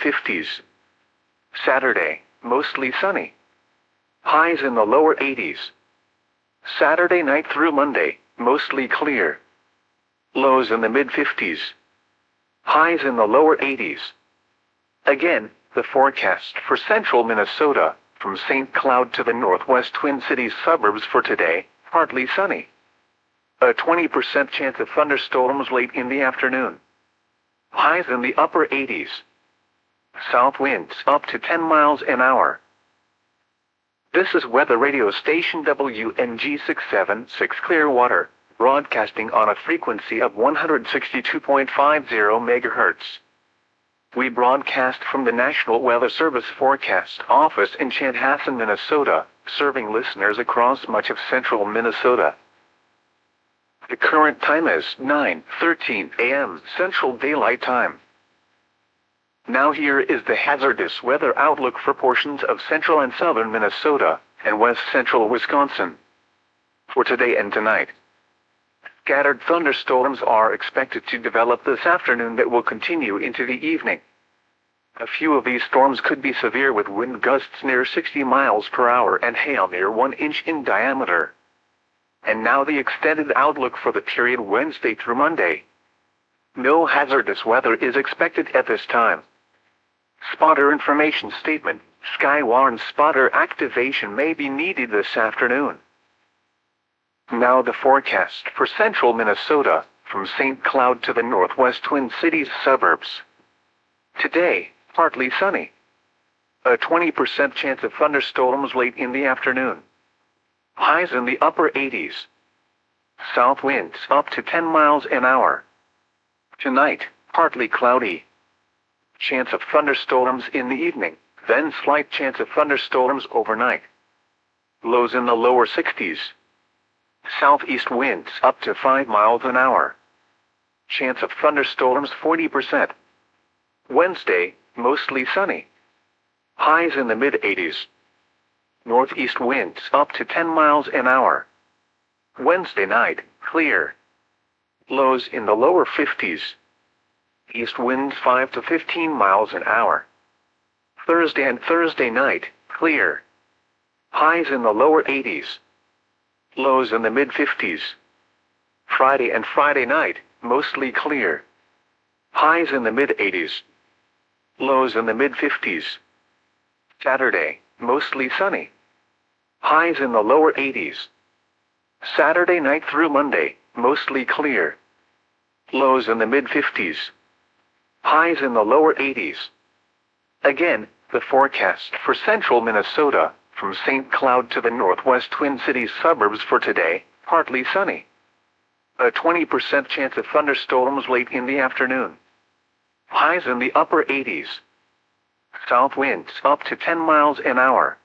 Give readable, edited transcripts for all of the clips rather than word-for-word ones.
50s. Saturday, mostly sunny. Highs in the lower 80s. Saturday night through Monday, mostly clear. Lows in the mid-50s. Highs in the lower 80s. Again, the forecast for central Minnesota, from St. Cloud to the northwest Twin Cities suburbs for today, partly sunny. A 20% chance of thunderstorms late in the afternoon. Highs in the upper 80s. South winds up to 10 miles an hour. This is weather radio station WNG 676 Clearwater, broadcasting on a frequency of 162.50 MHz. We broadcast from the National Weather Service Forecast Office in Chanhassen, Minnesota, serving listeners across much of central Minnesota. The current time is 9:13 a.m. Central Daylight Time. Now here is the hazardous weather outlook for portions of central and southern Minnesota and west central Wisconsin. For today and tonight, scattered thunderstorms are expected to develop this afternoon that will continue into the evening. A few of these storms could be severe with wind gusts near 60 miles per hour and hail near 1 inch in diameter. And now the extended outlook for the period Wednesday through Monday. No hazardous weather is expected at this time. Spotter information statement: Skywarn spotter activation may be needed this afternoon. Now the forecast for central Minnesota, from St. Cloud to the northwest Twin Cities suburbs. Today, partly sunny. A 20% chance of thunderstorms late in the afternoon. Highs in the upper 80s. South winds up to 10 miles an hour. Tonight, partly cloudy. Chance of thunderstorms in the evening, then slight chance of thunderstorms overnight. Lows in the lower 60s. Southeast winds up to 5 miles an hour. Chance of thunderstorms 40%. Wednesday, mostly sunny. Highs in the mid-80s. Northeast winds up to 10 miles an hour. Wednesday night, clear. Lows in the lower 50s. East winds 5 to 15 miles an hour. Thursday and Thursday night, clear. Highs in the lower 80s. Lows in the mid-50s. Friday and Friday night, mostly clear. Highs in the mid-80s. Lows in the mid-50s. Saturday, mostly sunny. Highs in the lower 80s. Saturday night through Monday, mostly clear. Lows in the mid-50s. Highs in the lower 80s. Again, the forecast for central Minnesota, from St. Cloud to the northwest Twin Cities suburbs for today, partly sunny. A 20% chance of thunderstorms late in the afternoon. Highs in the upper 80s. South winds up to 10 miles an hour.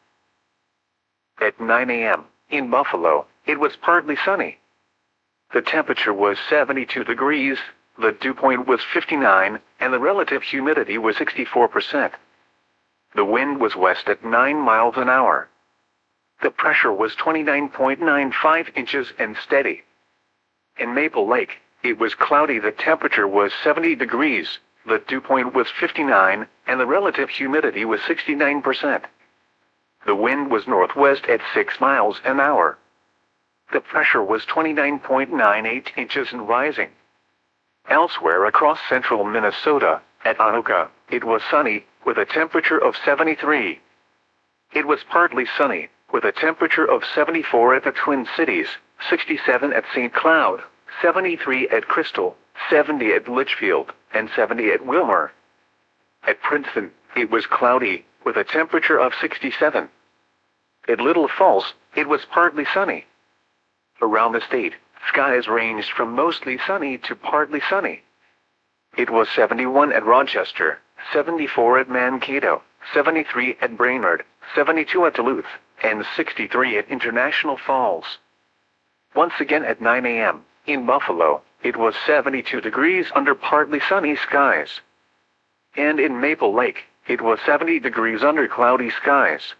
At 9 a.m., in Buffalo, it was partly sunny. The temperature was 72 degrees, the dew point was 59, and the relative humidity was 64%. The wind was west at 9 miles an hour. The pressure was 29.95 inches and steady. In Maple Lake, it was cloudy. The temperature was 70 degrees, the dew point was 59, and the relative humidity was 69%. The wind was northwest at 6 miles an hour. The pressure was 29.98 inches and rising. Elsewhere across central Minnesota, at Anoka, it was sunny, with a temperature of 73. It was partly sunny, with a temperature of 74 at the Twin Cities, 67 at St. Cloud, 73 at Crystal, 70 at Litchfield, and 70 at Wilmer. At Princeton, it was cloudy, with a temperature of 67. At Little Falls, it was partly sunny. Around the state, skies ranged from mostly sunny to partly sunny. It was 71 at Rochester, 74 at Mankato, 73 at Brainerd, 72 at Duluth, and 63 at International Falls. Once again at 9 a.m., in Buffalo, it was 72 degrees under partly sunny skies. And in Maple Lake, it was 70 degrees under cloudy skies.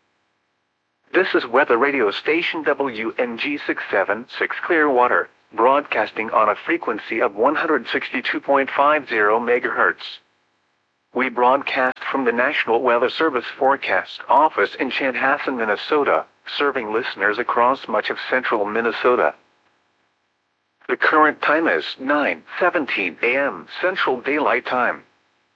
This is weather radio station WNG 676 Clearwater, broadcasting on a frequency of 162.50 MHz. We broadcast from the National Weather Service Forecast Office in Chanhassen, Minnesota, serving listeners across much of central Minnesota. The current time is 9:17 a.m. Central Daylight Time.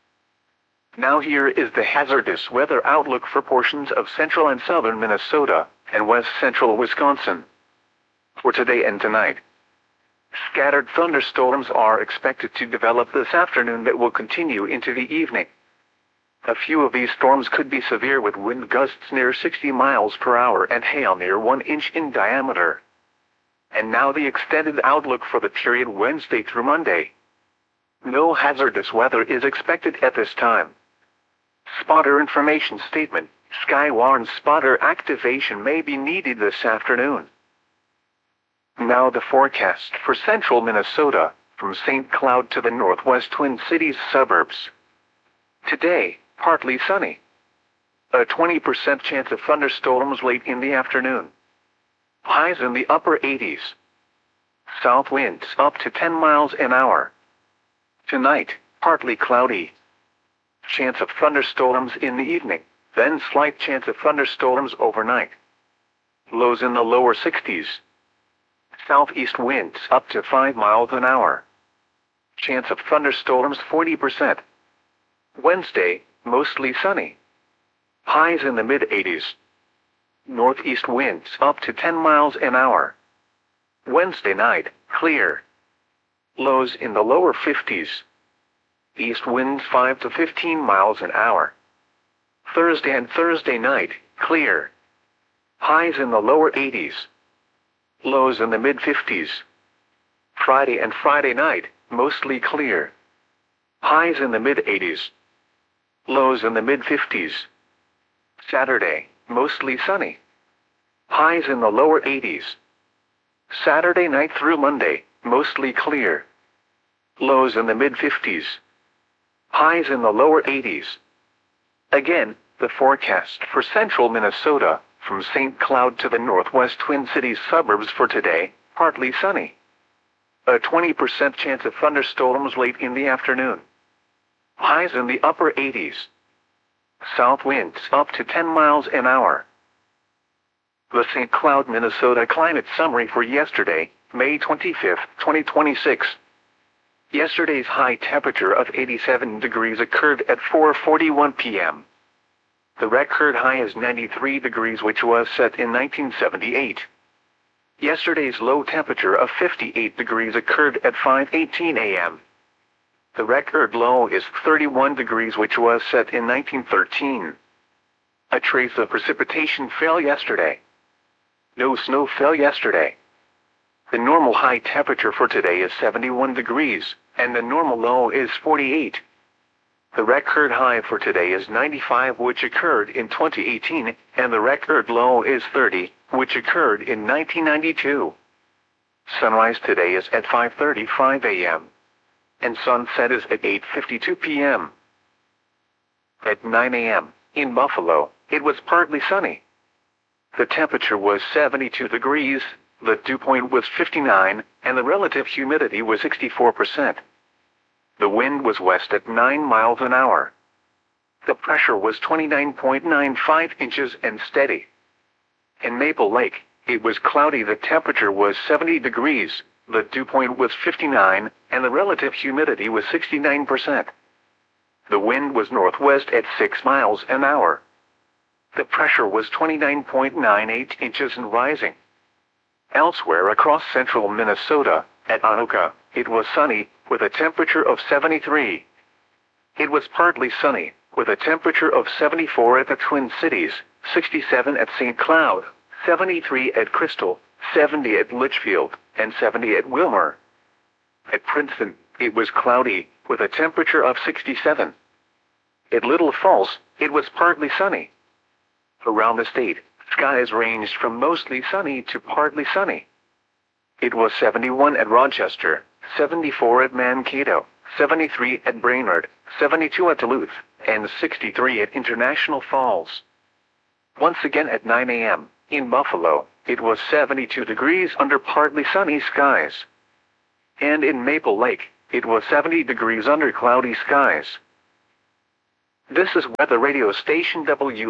Now here is the hazardous weather outlook for portions of central and southern Minnesota and west central Wisconsin. For today and tonight, scattered thunderstorms are expected to develop this afternoon that will continue into the evening. A few of these storms could be severe with wind gusts near 60 miles per hour and hail near 1 inch in diameter. And now the extended outlook for the period Wednesday through Monday. No hazardous weather is expected at this time. Spotter information statement: Skywarn spotter activation may be needed this afternoon. Now the forecast for central Minnesota, from St. Cloud to the northwest Twin Cities suburbs. Today, partly sunny. A 20% chance of thunderstorms late in the afternoon. Highs in the upper 80s. South winds up to 10 miles an hour. Tonight, partly cloudy. Chance of thunderstorms in the evening, then slight chance of thunderstorms overnight. Lows in the lower 60s. Southeast winds up to 5 miles an hour. Chance of thunderstorms 40%. Wednesday, mostly sunny. Highs in the mid-80s. Northeast winds up to 10 miles an hour. Wednesday night, clear. Lows in the lower 50s. East winds 5 to 15 miles an hour. Thursday and Thursday night, clear. Highs in the lower 80s. Lows in the mid-50s. Friday and Friday night, mostly clear. Highs in the mid-80s. Lows in the mid-50s. Saturday, mostly sunny. Highs in the lower 80s. Saturday night through Monday, mostly clear. Lows in the mid-50s. Highs in the lower 80s. Again, the forecast for central Minnesota, from St. Cloud to the northwest Twin Cities suburbs for today, partly sunny. A 20% chance of thunderstorms late in the afternoon. Highs in the upper 80s. South winds up to 10 miles an hour. The St. Cloud, Minnesota climate summary for yesterday, May 25, 2026. Yesterday's high temperature of 87 degrees occurred at 4:41 p.m. The record high is 93 degrees, which was set in 1978. Yesterday's low temperature of 58 degrees occurred at 5:18 a.m. The record low is 31 degrees, which was set in 1913. A trace of precipitation fell yesterday. No snow fell yesterday. The normal high temperature for today is 71 degrees, and the normal low is 48. The record high for today is 95, which occurred in 2018, and the record low is 30, which occurred in 1992. Sunrise today is at 5:35 a.m. and sunset is at 8:52 p.m. At 9 a.m., in Buffalo, it was partly sunny. The temperature was 72 degrees, the dew point was 59, and the relative humidity was 64%. The wind was west at 9 miles an hour. The pressure was 29.95 inches and steady. In Maple Lake, it was cloudy. The temperature was 70 degrees, the dew point was 59, and the relative humidity was 69%. The wind was northwest at 6 miles an hour. The pressure was 29.98 inches and rising. Elsewhere across central Minnesota, at Anoka, it was sunny, with a temperature of 73. It was partly sunny, with a temperature of 74 at the Twin Cities, 67 at St. Cloud, 73 at Crystal, 70 at Litchfield, and 70 at Wilmer. At Princeton, it was cloudy, with a temperature of 67. At Little Falls, it was partly sunny. Around the state, skies ranged from mostly sunny to partly sunny. It was 71 at Rochester, 74 at Mankato, 73 at Brainerd, 72 at Duluth, and 63 at International Falls. Once again at 9 a.m., in Buffalo, it was 72 degrees under partly sunny skies. And in Maple Lake, it was 70 degrees under cloudy skies. This is weather radio station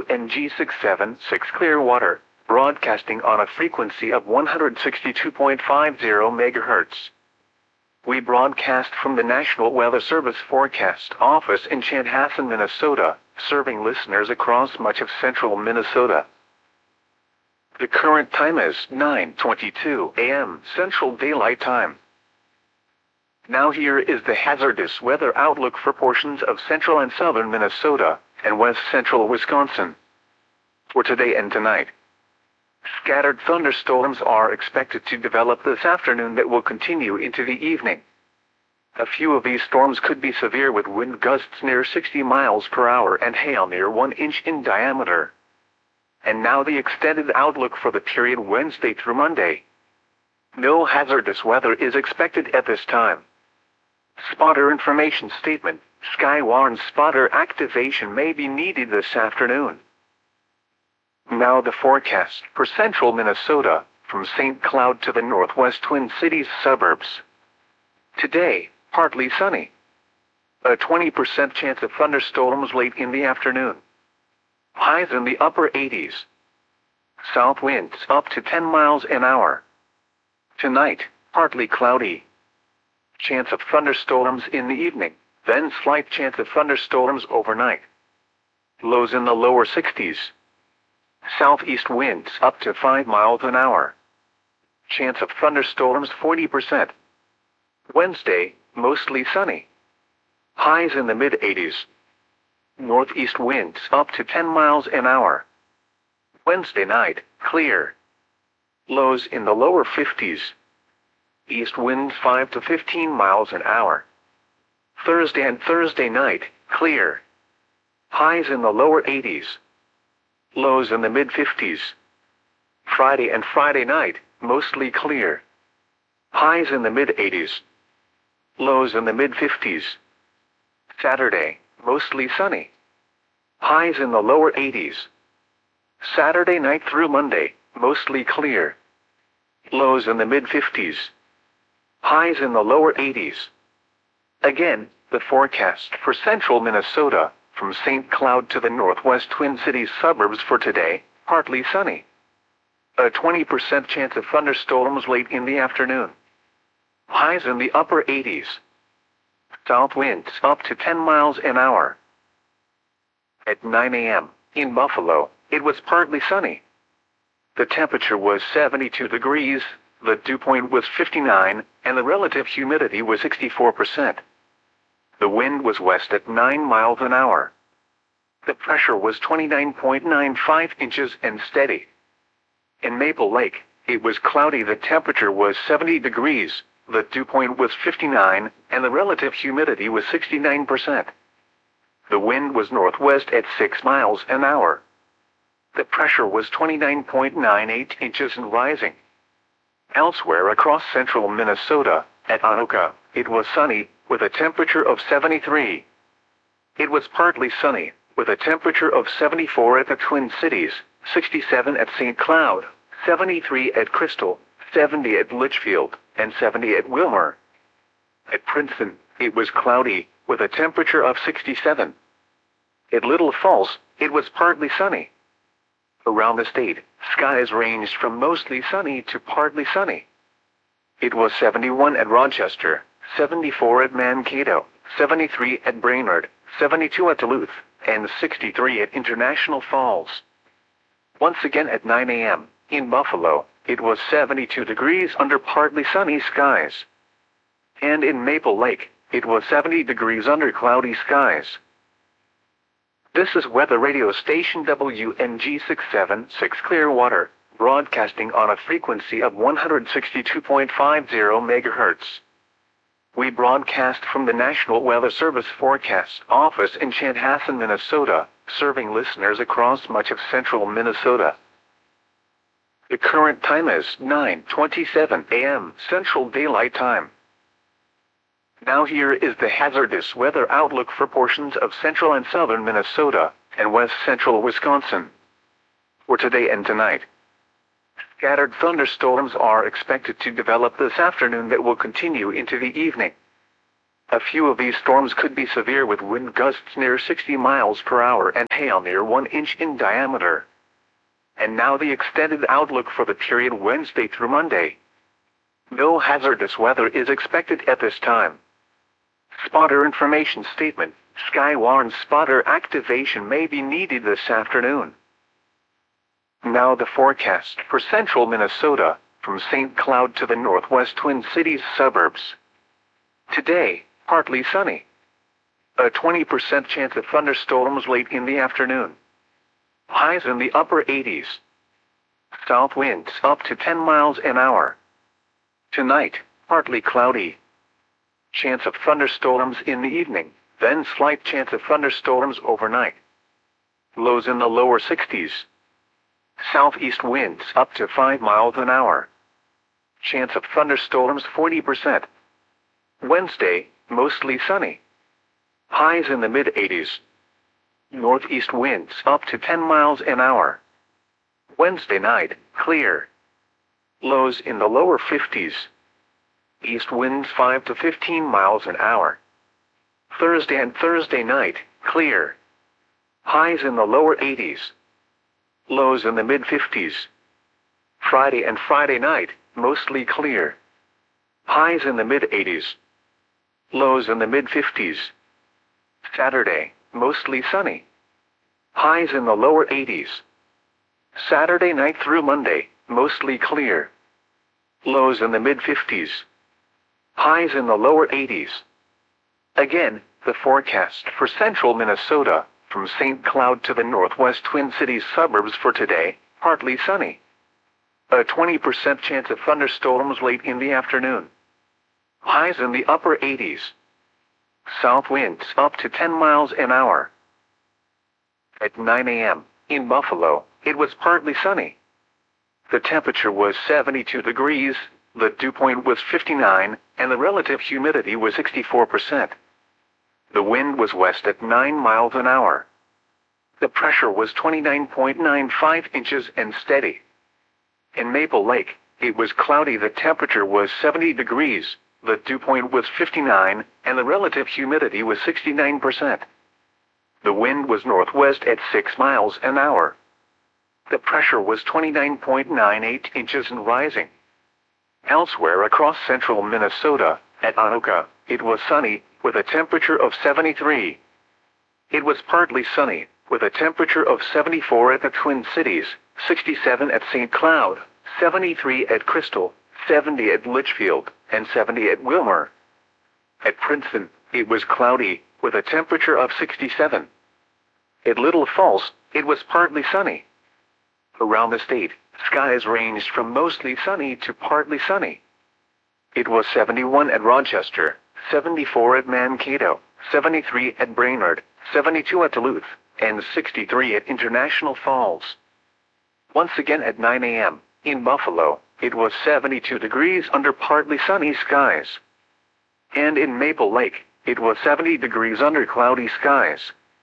WNG676 Clearwater, broadcasting on a frequency of 162.50 MHz. We broadcast from the National Weather Service Forecast Office in Chanhassen, Minnesota, serving listeners across much of central Minnesota. The current time is 9:22 a.m. Central Daylight Time. Now here is the hazardous weather outlook for portions of central and southern Minnesota and west central Wisconsin. For today and tonight, scattered thunderstorms are expected to develop this afternoon that will continue into the evening. A few of these storms could be severe with wind gusts near 60 miles per hour and hail near 1 inch in diameter. And now the extended outlook for the period Wednesday through Monday. No hazardous weather is expected at this time. Spotter information statement: Skywarn spotter activation may be needed this afternoon. Now the forecast for central Minnesota, from St. Cloud to the northwest Twin Cities suburbs. Today, partly sunny. A 20% chance of thunderstorms late in the afternoon. Highs in the upper 80s. South winds up to 10 miles an hour. Tonight, partly cloudy. Chance of thunderstorms in the evening, then slight chance of thunderstorms overnight. Lows in the lower 60s. Southeast winds up to 5 miles an hour. Chance of thunderstorms 40%. Wednesday, mostly sunny. Highs in the mid-80s. Northeast winds up to 10 miles an hour. Wednesday night, clear. Lows in the lower 50s. East winds 5 to 15 miles an hour. Thursday and Thursday night, clear. Highs in the lower 80s. Lows in the mid-50s. Friday and Friday night, mostly clear. Highs in the mid-80s. Lows in the mid-50s. Saturday, mostly sunny. Highs in the lower 80s. Saturday night through Monday, mostly clear. Lows in the mid-50s. Highs in the lower 80s. Again, the forecast for central Minnesota, from St. Cloud to the northwest Twin Cities suburbs for today, partly sunny. A 20% chance of thunderstorms late in the afternoon. Highs in the upper 80s. South winds up to 10 miles an hour. At 9 a.m., in Buffalo, it was partly sunny. The temperature was 72 degrees, the dew point was 59, and the relative humidity was 64%. The wind was west at 9 miles an hour. The pressure was 29.95 inches and steady. In Maple Lake, it was cloudy. The temperature was 70 degrees, the dew point was 59, and the relative humidity was 69%. The wind was northwest at 6 miles an hour. The pressure was 29.98 inches and rising. Elsewhere across central Minnesota, at Anoka, it was sunny, with a temperature of 73. It was partly sunny, with a temperature of 74 at the Twin Cities, 67 at St. Cloud, 73 at Crystal, 70 at Litchfield, and 70 at Wilmer. At Princeton, it was cloudy, with a temperature of 67. At Little Falls, it was partly sunny. Around the state, skies ranged from mostly sunny to partly sunny. It was 71 at Rochester, 74 at Mankato, 73 at Brainerd, 72 at Duluth, and 63 at International Falls. Once again at 9 a.m., in Buffalo, it was 72 degrees under partly sunny skies. And in Maple Lake, it was 70 degrees under cloudy skies. This is weather radio station WNG676 Clearwater, broadcasting on a frequency of 162.50 MHz. We broadcast from the National Weather Service Forecast Office in Chanhassen, Minnesota, serving listeners across much of central Minnesota. The current time is 9:27 a.m. Central Daylight Time. Now here is the hazardous weather outlook for portions of central and southern Minnesota and west central Wisconsin. For today and tonight, scattered thunderstorms are expected to develop this afternoon that will continue into the evening. A few of these storms could be severe with wind gusts near 60 miles per hour and hail near 1 inch in diameter. And now the extended outlook for the period Wednesday through Monday. No hazardous weather is expected at this time. Spotter information statement. Sky warns spotter activation may be needed this afternoon. Now the forecast for central Minnesota, from St. Cloud to the northwest Twin Cities suburbs. Today, partly sunny. A 20% chance of thunderstorms late in the afternoon. Highs in the upper 80s. South winds up to 10 miles an hour. Tonight, partly cloudy. Chance of thunderstorms in the evening, then slight chance of thunderstorms overnight. Lows in the lower 60s. Southeast winds up to 5 miles an hour. Chance of thunderstorms 40%. Wednesday, mostly sunny. Highs in the mid-80s. Northeast winds up to 10 miles an hour. Wednesday night, clear. Lows in the lower 50s. East winds 5 to 15 miles an hour. Thursday and Thursday night, clear. Highs in the lower 80s. Lows in the mid-50s. Friday and Friday night, mostly clear. Highs in the mid-80s. Lows in the mid-50s. Saturday, mostly sunny. Highs in the lower 80s. Saturday night through Monday, mostly clear. Lows in the mid-50s. Highs in the lower 80s. Again, the forecast for central Minnesota, from St. Cloud to the northwest Twin Cities suburbs for today, partly sunny. A 20% chance of thunderstorms late in the afternoon. Highs in the upper 80s. South winds up to 10 miles an hour. At 9 a.m., in Buffalo, it was partly sunny. The temperature was 72 degrees, the dew point was 59, and the relative humidity was 64%. The wind was west at 9 miles an hour. The pressure was 29.95 inches and steady. In Maple Lake, it was cloudy. The temperature was 70 degrees, the dew point was 59, and the relative humidity was 69%. The wind was northwest at 6 miles an hour. The pressure was 29.98 inches and rising. Elsewhere across central Minnesota, at Anoka, it was sunny, with a temperature of 73. It was partly sunny, with a temperature of 74 at the Twin Cities, 67 at St. Cloud, 73 at Crystal, 70 at Litchfield, and 70 at Wilmer. At Princeton, it was cloudy, with a temperature of 67. At Little Falls, it was partly sunny. Around the state, skies ranged from mostly sunny to partly sunny. It was 71 at Rochester, 74 at Mankato, 73 at Brainerd, 72 at Duluth, and 63 at International Falls. Once again at 9 a.m., in Buffalo, it was 72 degrees under partly sunny skies. And in Maple Lake, it was 70 degrees under cloudy skies.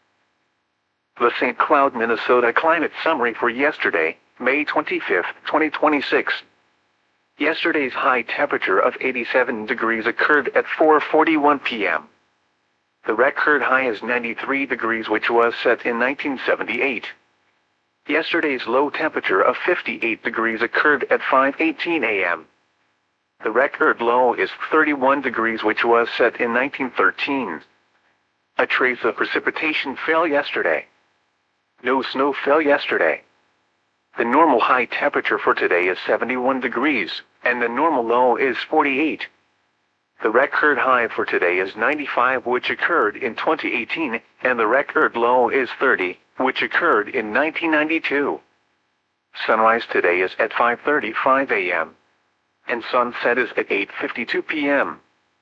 The St. Cloud, Minnesota climate summary for yesterday, May 25, 2026. Yesterday's high temperature of 87 degrees occurred at 4:41 p.m. The record high is 93 degrees, which was set in 1978. Yesterday's low temperature of 58 degrees occurred at 5:18 a.m. The record low is 31 degrees, which was set in 1913. A trace of precipitation fell yesterday. No snow fell yesterday. The normal high temperature for today is 71 degrees, and the normal low is 48. The record high for today is 95, which occurred in 2018, and the record low is 30, which occurred in 1992. Sunrise today is at 5:35 a.m. and sunset is at 8:52 p.m.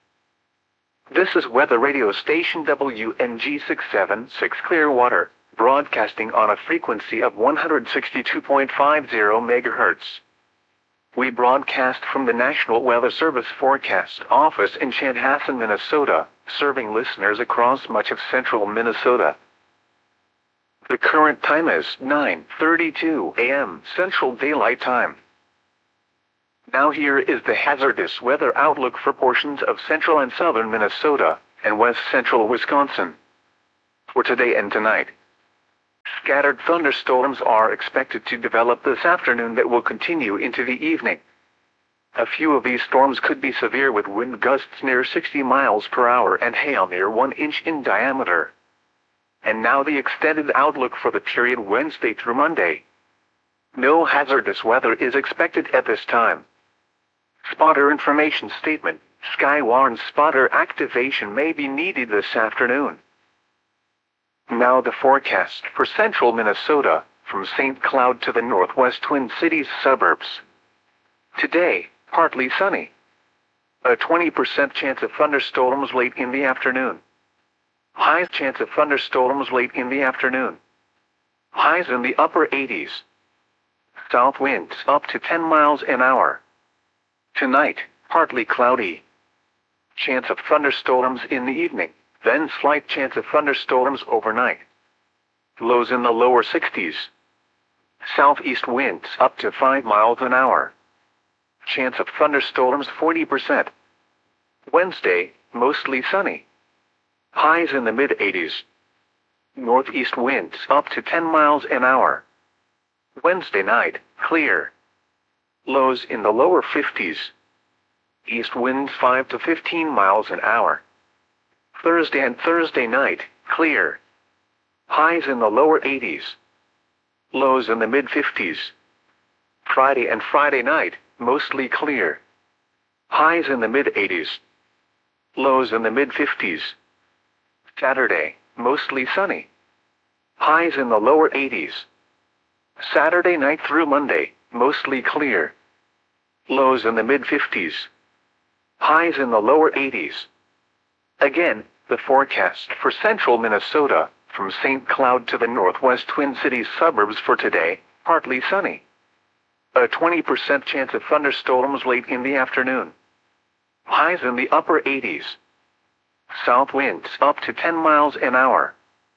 This is weather radio station WNG 676 Clearwater, broadcasting on a frequency of 162.50 MHz. We broadcast from the National Weather Service Forecast Office in Chanhassen, Minnesota, serving listeners across much of central Minnesota. The current time is 9:32 a.m. Central Daylight Time. Now here is the hazardous weather outlook for portions of central and southern Minnesota, and west central Wisconsin. For today and tonight, scattered thunderstorms are expected to develop this afternoon that will continue into the evening. A few of these storms could be severe with wind gusts near 60 miles per hour and hail near 1 inch in diameter. And now the extended outlook for the period Wednesday through Monday. No hazardous weather is expected at this time. Spotter information statement. Sky warns spotter activation may be needed this afternoon. Now the forecast for central Minnesota, from St. Cloud to the northwest Twin Cities suburbs. Today, partly sunny. A 20% chance of thunderstorms late in the afternoon. High chance of thunderstorms late in the afternoon. Highs in the upper 80s. South winds up to 10 miles an hour. Tonight, partly cloudy. Chance of thunderstorms in the evening, then slight chance of thunderstorms overnight. Lows in the lower 60s. Southeast winds up to 5 miles an hour. Chance of thunderstorms 40%. Wednesday, mostly sunny. Highs in the mid-80s. Northeast winds up to 10 miles an hour. Wednesday night, clear. Lows in the lower 50s. East winds 5 to 15 miles an hour. Thursday and Thursday night, clear. Highs in the lower 80s. Lows in the mid-50s. Friday and Friday night, mostly clear. Highs in the mid-80s. Lows in the mid-50s. Saturday, mostly sunny. Highs in the lower 80s. Saturday night through Monday, mostly clear. Lows in the mid-50s. Highs in the lower 80s. Again, the forecast for central Minnesota, from St. Cloud to the northwest Twin Cities suburbs for today, partly sunny. A 20% chance of thunderstorms late in the afternoon. Highs in the upper 80s. South winds up to 10 miles an hour.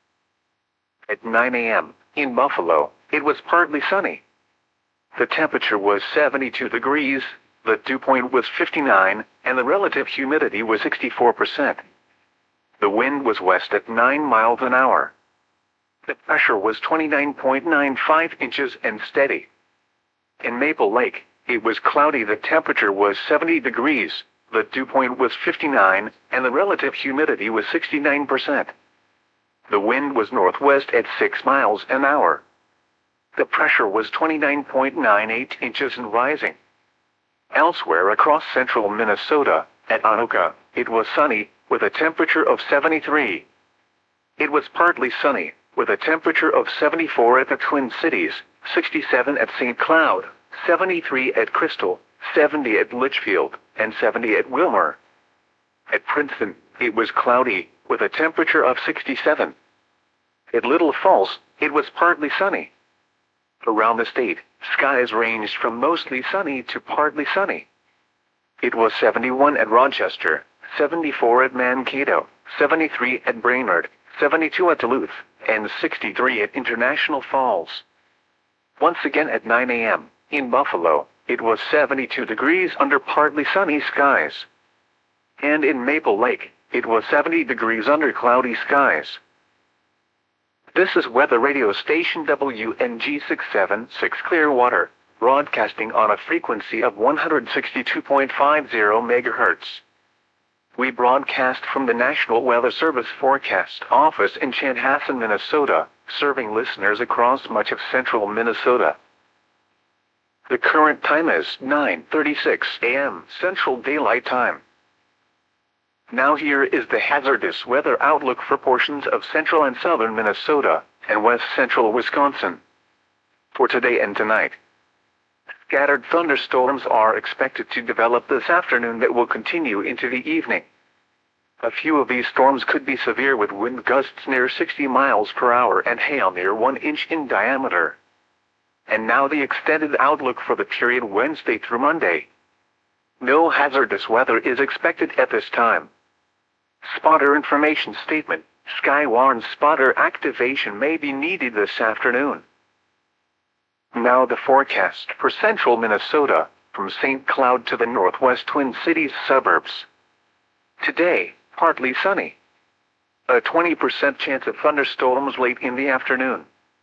At 9 a.m., in Buffalo, it was partly sunny. The temperature was 72 degrees, the dew point was 59, and the relative humidity was 64%. The wind was west at 9 miles an hour. The pressure was 29.95 inches and steady. In Maple Lake, it was cloudy. The temperature was 70 degrees, the dew point was 59, and the relative humidity was 69%. The wind was northwest at 6 miles an hour. The pressure was 29.98 inches and rising. Elsewhere across central Minnesota, at Anoka, it was sunny, with a temperature of 73. It was partly sunny, with a temperature of 74 at the Twin Cities, 67 at St. Cloud, 73 at Crystal, 70 at Litchfield, and 70 at Wilmer. At Princeton, it was cloudy, with a temperature of 67. At Little Falls, it was partly sunny. Around the state, skies ranged from mostly sunny to partly sunny. It was 71 at Rochester, 74 at Mankato, 73 at Brainerd, 72 at Duluth, and 63 at International Falls. Once again at 9 a.m., in Buffalo, it was 72 degrees under partly sunny skies. And in Maple Lake, it was 70 degrees under cloudy skies. This is weather radio station WNG 676 Clearwater, broadcasting on a frequency of 162.50 MHz. We broadcast from the National Weather Service Forecast Office in Chanhassen, Minnesota, serving listeners across much of central Minnesota. The current time is 9:36 a.m. Central Daylight Time. Now here is the hazardous weather outlook for portions of central and southern Minnesota, and west central Wisconsin. For today and tonight, scattered thunderstorms are expected to develop this afternoon that will continue into the evening. A few of these storms could be severe with wind gusts near 60 miles per hour and hail near 1 inch in diameter. And now the extended outlook for the period Wednesday through Monday. No hazardous weather is expected at this time. Spotter information statement. Sky warns spotter activation may be needed this afternoon. Now the forecast for central Minnesota, from St. Cloud to the northwest Twin Cities suburbs. Today, partly sunny. A 20% chance of thunderstorms late in the afternoon.